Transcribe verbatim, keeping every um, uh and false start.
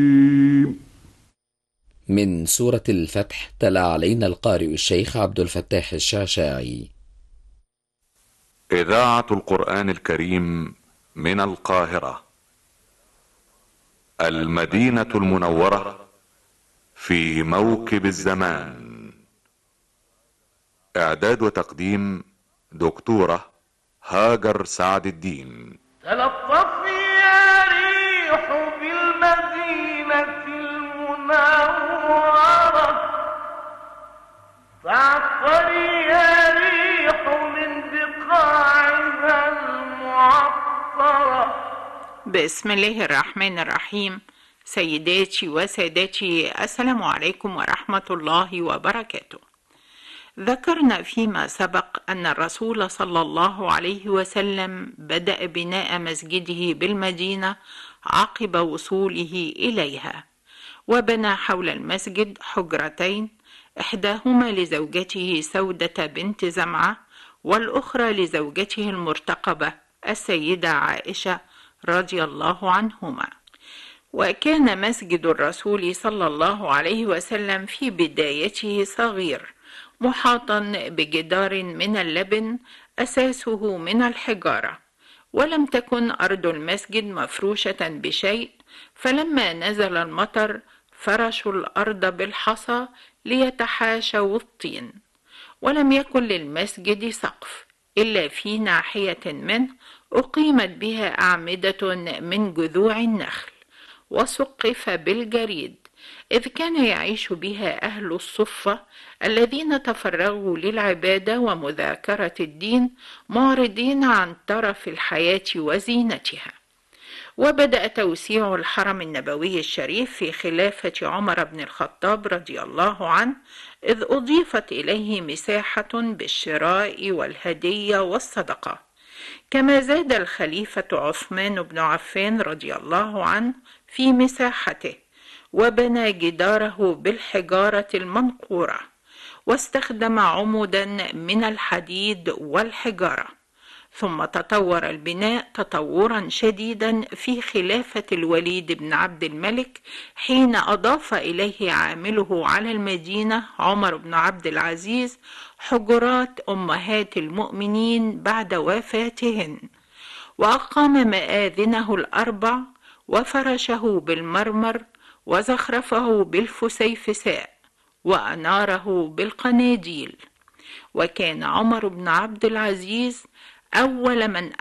من سورة الفتح تلا علينا القارئ الشيخ عبد الفتاح الشعشاعي. إذاعة القرآن الكريم من القاهرة، المدينة المنورة، في موكب الزمان. إعداد وتقديم دكتورة هاجر سعد الدين. تلطفي يا ريح بالمدينة المنورة، فاعطري يا ريح من بقاعها المعطرة. بسم الله الرحمن الرحيم. سيداتي وسادتي، السلام عليكم ورحمة الله وبركاته. ذكرنا فيما سبق أن الرسول صلى الله عليه وسلم بدأ بناء مسجده بالمدينة عقب وصوله إليها، وبنى حول المسجد حجرتين، إحداهما لزوجته سودة بنت زمعة، والأخرى لزوجته المرتقبة السيدة عائشة رضي الله عنهما. وكان مسجد الرسول صلى الله عليه وسلم في بدايته صغير، محاطا بجدار من اللبن أساسه من الحجارة، ولم تكن أرض المسجد مفروشة بشيء، فلما نزل المطر فرشوا الأرض بالحصى ليتحاشوا الطين. ولم يكن للمسجد سقف إلا في ناحية منه أقيمت بها أعمدة من جذوع النخل، وسقف بالجريد، إذ كان يعيش بها أهل الصفة الذين تفرغوا للعبادة ومذاكرة الدين، معرضين عن ترف الحياة وزينتها. وبدأ توسيع الحرم النبوي الشريف في خلافة عمر بن الخطاب رضي الله عنه، إذ أضيفت إليه مساحة بالشراء والهدية والصدقة. كما زاد الخليفة عثمان بن عفان رضي الله عنه في مساحته، وبنى جداره بالحجارة المنقورة، واستخدم عمودا من الحديد والحجارة. ثم تطور البناء تطورا شديدا في خلافة الوليد بن عبد الملك، حين أضاف إليه عامله على المدينة عمر بن عبد العزيز حجرات أمهات المؤمنين بعد وفاتهن، وأقام مآذنه الأربع، وفرشه بالمرمر، وزخرفه بالفسيفساء، وأناره بالقناديل. وكان عمر بن عبد العزيز أول من